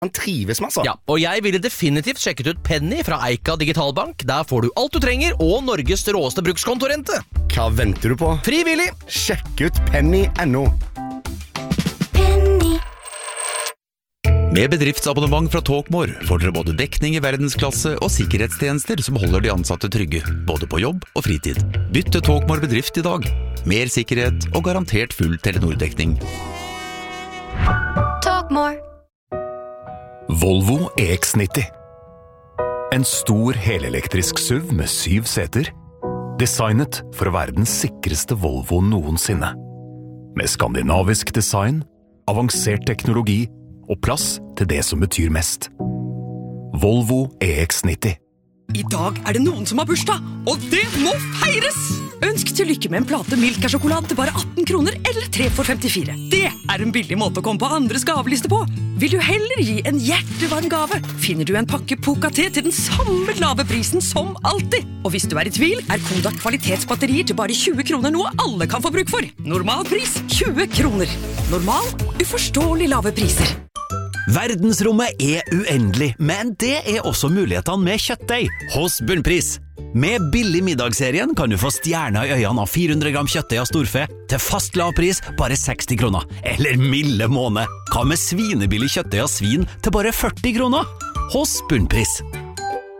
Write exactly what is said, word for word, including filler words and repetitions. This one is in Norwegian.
Han trives med, altså. Ja, og jeg ville definitivt sjekket ut Penny fra Eika Digitalbank. Der får du alt du trenger, og Norges råeste brukskontorente. Hva venter du på? Frivillig! Sjekk ut penny punktum no. Med bedriftsabonnement fra Talkmore får dere både dekning i verdensklasse og sikkerhetstjenester som holder de ansatte trygge, både på jobb og fritid. Bytt til Talkmore bedrift i dag. Mer sikkerhet og garantert full Telenor-dekning. Talkmore. Volvo E X nitti. En stor helelektrisk S U V med syv seter. Designet for å være den sikreste Volvo noensinne. Med skandinavisk design, avansert teknologi og plass til det som betyr mest. Volvo E X nitti. I dag er det noen som har bursdag, og det må feires! Ønsk til lykke med en plate Milka-sjokolade til bare atten kroner eller tre for femtifire. Det er en billig måte å komme på andres gaveliste på. Vil du heller gi en hjertevarm gave, finner du en pakke Poca-te til den samme lave prisen som alltid. Og hvis du er i tvil, er Kodak kvalitetsbatterier til bare tjue kroner noe alle kan få bruk for. Normal pris tjue kroner. Normal, uforståelig lave priser. Verdensrommet er uendelig, men det er også mulighetene med kjøttdeig hos Bunnpris. Med billig middagsserien kan du få stjerner i øynene av fire hundre gram kjøttdeig av storfe til fast lav pris bare seksti kroner. Eller milde måned. Hva med svinebillig kjøttdeig av svin til bare førti kroner? Hos Bunnpris.